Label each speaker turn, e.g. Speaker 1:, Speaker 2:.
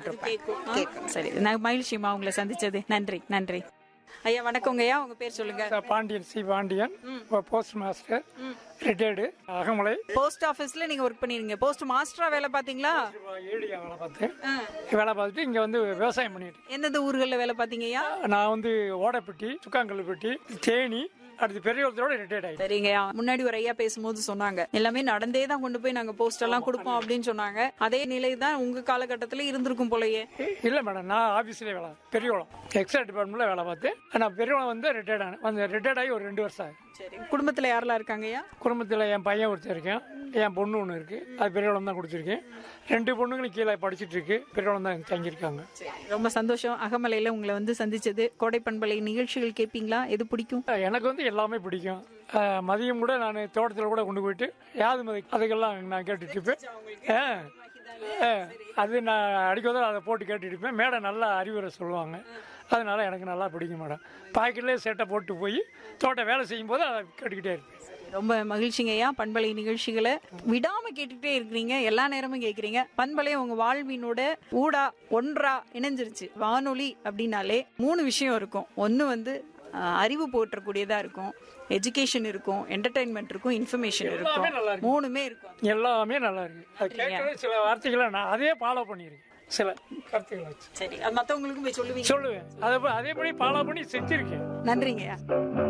Speaker 1: போட்டிருப்பேன்.
Speaker 2: கேட்கும். சரி, நான் மகிழ்ச்சியம்மா உங்களை சந்திச்சது. நன்றி நன்றி. ஐயா வணக்கங்க ஐயா, உங்க பேர் சொல்லுங்க.
Speaker 3: Pandian C. Pandian, post master, retired, Agamalai.
Speaker 2: Post ஆபீஸ்ல நீங்க ஒர்க் பண்ணிருங்க. போஸ்ட் மாஸ்டரா வேலை பாத்தீங்களா?
Speaker 3: ஏடியா வேலை பார்த்துட்டு இங்க வந்து விவசாயம் பண்ணிட்டு.
Speaker 2: எந்தெந்த ஊர்கள்ல வேலை பாத்தீங்க ஐயா?
Speaker 3: நான் வந்து ஓடப்பட்டி, சுக்காங்கல்லுப்பட்டி, தேனி, அடுத்து பெரியவளத்தோட ரிட்டையர்ட் ஆயிடுச்சு.
Speaker 2: சரிங்கய்யா, முன்னாடி ஒரு ஐயா பேசும்போது சொன்னாங்க எல்லாமே நடந்தே தான் கொண்டு போய் நாங்க போஸ்ட் எல்லாம் கொடுப்போம் அப்படின்னு சொன்னாங்க. அதே நிலை தான் உங்க காலகட்டத்துல இருந்திருக்கும் போலயே.
Speaker 3: இல்ல மேடம், நான் ஆபீஸ்ல வேலை, பெரியவளம் எக்ஸைட் டிபார்ட்மெண்ட்ல வேலை பார்த்தேன். நான் பெரியவளம் வந்து ரிட்டையர்ட் ஆனேன். வந்து ரிட்டையர்ட் ஆகி ஒரு 2 வருஷம் ஆகுது.
Speaker 2: சரி, குடும்பத்துல யாரெல்லாம் இருக்காங்க ஐயா?
Speaker 3: குடும்பத்தில் என் பையன் ஒருத்தர் இருக்கேன், என் பொண்ணு ஒன்று இருக்கு. அது பெரியவளம் தான் கொடுத்துருக்கேன். 2 பொண்ணுங்களும் கீழே படிச்சுட்டு இருக்கு. பெரியவளம் தான் தங்கியிருக்காங்க.
Speaker 2: ரொம்ப சந்தோஷம். அகமலையில உங்களை வந்து சந்திச்சது. கோடை பண்பலை நிகழ்ச்சிகள் கேட்பீங்களா? எது பிடிக்கும்?
Speaker 3: எனக்கு வந்து எல்லாமே பிடிக்கும். மதியம் கூட நான் தோட்டத்தில் கூட கொண்டு போயிட்டு யாது அதுக்கெல்லாம் நான் கேட்டுட்டு இருப்பேன். அது நான் அடிக்கடி அதை போட்டு கேட்டுட்டு இருப்பேன். மேடம் நல்லா அறிவுரை சொல்லுவாங்க. அதனால எனக்கு நல்லா பிடிக்கும் மேடம். பாக்கெட்லேயே சேட்டை போட்டு போய் தோட்ட வேலை செய்யும் போது அதை கேட்டுக்கிட்டே இருப்பேன்.
Speaker 2: ரொம்ப மகிழ்ச்சிங்க ஐயா. பண்பலை நிகழ்ச்சிகளை விடாம கேட்டுக்கிட்டே இருக்கிறீங்க, எல்லா நேரமும் கேட்குறீங்க. பண்பலை உங்க வாழ்வினோட ஒன்றா இணைஞ்சிருச்சு. வானொலி அப்படின்னாலே 3 விஷயம் இருக்கும். ஒன்று வந்து அறிவு போற்றக்கூடியதா இருக்கும், எஜுகேஷன் இருக்கும், என்டர்டைன்மெண்ட் இருக்கும், இன்ஃபர்மேஷன் இருக்கும். 3மே இருக்கும்.
Speaker 3: எல்லாமே நல்லா இருக்கு. அது கேட்கவே சில வார்த்தைகளை நான் அதே ஃபாலோ பண்ணியிருக்கேன். சில கருத்துக்களை வச்சு
Speaker 2: சரி, அது மற்றவங்களுக்கும் போய்
Speaker 3: சொல்லுவேன். அதேபடி ஃபாலோ பண்ணி செஞ்சிருக்கேன்.
Speaker 2: நன்றிங்கய்யா.